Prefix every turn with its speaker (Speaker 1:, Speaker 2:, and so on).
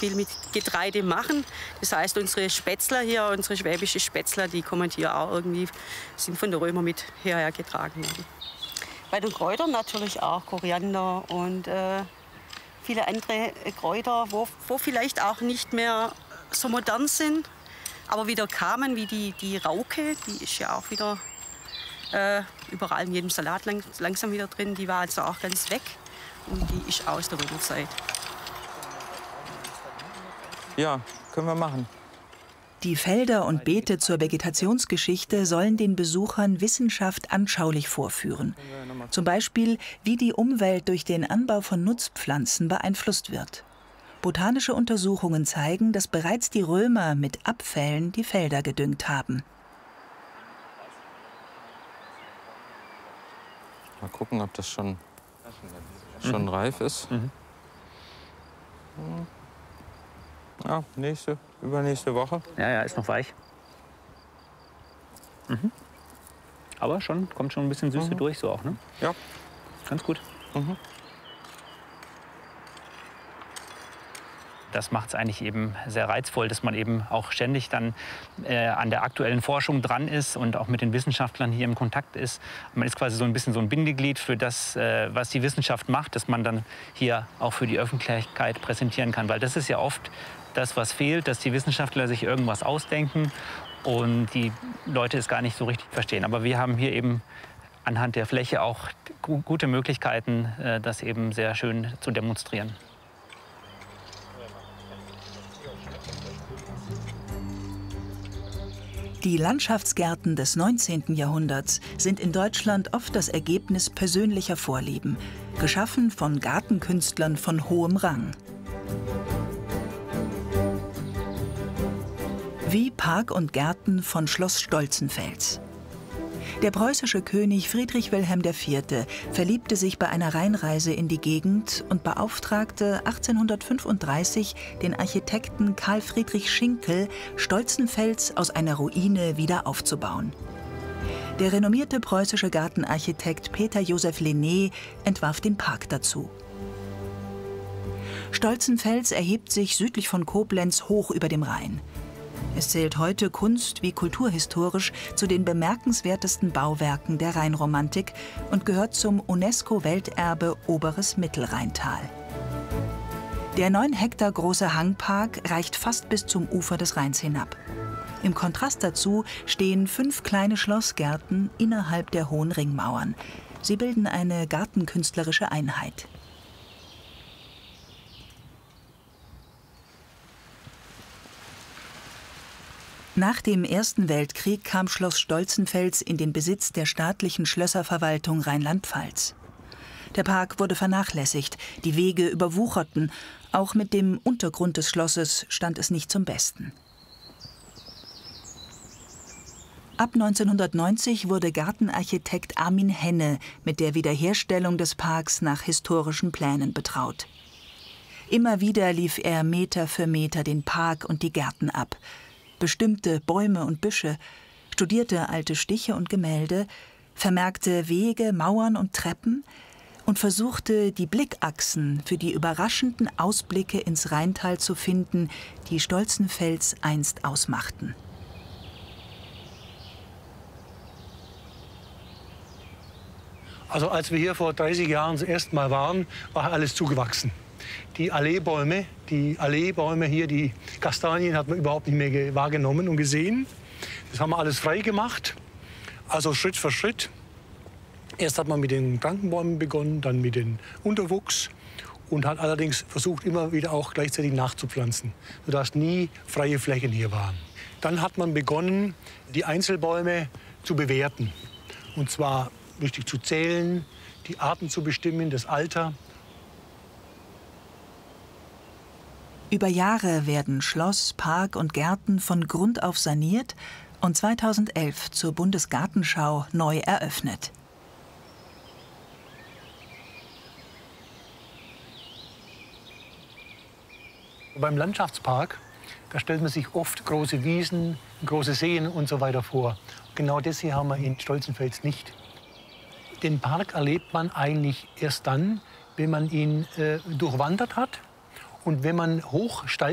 Speaker 1: viel mit Getreide machen. Das heißt, unsere Spätzler hier, unsere schwäbische Spätzler, die kommen hier auch irgendwie, sind von den Römern mit hierher getragen worden. Bei den Kräutern natürlich auch Koriander und viele andere Kräuter, wo vielleicht auch nicht mehr so modern sind, aber wieder kamen, wie die Rauke, die ist ja auch wieder überall in jedem Salat langsam wieder drin. Die war also auch ganz weg und die ist aus der Römerzeit.
Speaker 2: Ja, können wir machen.
Speaker 3: Die Felder und Beete zur Vegetationsgeschichte sollen den Besuchern Wissenschaft anschaulich vorführen. Zum Beispiel, wie die Umwelt durch den Anbau von Nutzpflanzen beeinflusst wird. Botanische Untersuchungen zeigen, dass bereits die Römer mit Abfällen die Felder gedüngt haben.
Speaker 2: Mal gucken, ob das schon reif ist. Ja, übernächste Woche.
Speaker 4: Ja, ist noch weich. Aber kommt schon ein bisschen Süße durch, so auch, ne?
Speaker 2: Ja.
Speaker 4: Ganz gut. Das macht es eigentlich eben sehr reizvoll, dass man eben auch ständig dann an der aktuellen Forschung dran ist und auch mit den Wissenschaftlern hier im Kontakt ist. Man ist quasi so ein bisschen so ein Bindeglied für das, was die Wissenschaft macht, dass man dann hier auch für die Öffentlichkeit präsentieren kann. Weil das ist ja oft das, was fehlt, dass die Wissenschaftler sich irgendwas ausdenken und die Leute es gar nicht so richtig verstehen. Aber wir haben hier eben anhand der Fläche auch gute Möglichkeiten, das eben sehr schön zu demonstrieren.
Speaker 3: Die Landschaftsgärten des 19. Jahrhunderts sind in Deutschland oft das Ergebnis persönlicher Vorlieben, geschaffen von Gartenkünstlern von hohem Rang. Wie Park und Gärten von Schloss Stolzenfels. Der preußische König Friedrich Wilhelm IV. Verliebte sich bei einer Rheinreise in die Gegend und beauftragte 1835 den Architekten Karl Friedrich Schinkel, Stolzenfels aus einer Ruine wieder aufzubauen. Der renommierte preußische Gartenarchitekt Peter Joseph Lenné entwarf den Park dazu. Stolzenfels erhebt sich südlich von Koblenz hoch über dem Rhein. Es zählt heute kunst- wie kulturhistorisch zu den bemerkenswertesten Bauwerken der Rheinromantik und gehört zum UNESCO-Welterbe Oberes Mittelrheintal. Der 9 Hektar große Hangpark reicht fast bis zum Ufer des Rheins hinab. Im Kontrast dazu stehen 5 kleine Schlossgärten innerhalb der hohen Ringmauern. Sie bilden eine gartenkünstlerische Einheit. Nach dem Ersten Weltkrieg kam Schloss Stolzenfels in den Besitz der staatlichen Schlösserverwaltung Rheinland-Pfalz. Der Park wurde vernachlässigt, die Wege überwucherten, auch mit dem Untergrund des Schlosses stand es nicht zum Besten. Ab 1990 wurde Gartenarchitekt Armin Henne mit der Wiederherstellung des Parks nach historischen Plänen betraut. Immer wieder lief er Meter für Meter den Park und die Gärten ab, bestimmte Bäume und Büsche, studierte alte Stiche und Gemälde, vermerkte Wege, Mauern und Treppen und versuchte, die Blickachsen für die überraschenden Ausblicke ins Rheintal zu finden, die Stolzenfels einst ausmachten.
Speaker 5: Also als wir hier vor 30 Jahren das erste Mal waren, war alles zugewachsen. Die Alleebäume hier, die Kastanien, hat man überhaupt nicht mehr wahrgenommen und gesehen. Das haben wir alles frei gemacht, also Schritt für Schritt. Erst hat man mit den Krankenbäumen begonnen, dann mit dem Unterwuchs und hat allerdings versucht, immer wieder auch gleichzeitig nachzupflanzen, sodass nie freie Flächen hier waren. Dann hat man begonnen, die Einzelbäume zu bewerten, und zwar richtig zu zählen, die Arten zu bestimmen, das Alter.
Speaker 3: Über Jahre werden Schloss, Park und Gärten von Grund auf saniert und 2011 zur Bundesgartenschau neu eröffnet.
Speaker 5: Beim Landschaftspark, da stellt man sich oft große Wiesen, große Seen und so weiter vor. Genau das hier haben wir in Stolzenfels nicht. Den Park erlebt man eigentlich erst dann, wenn man ihn durchwandert hat und wenn man hochsteigt.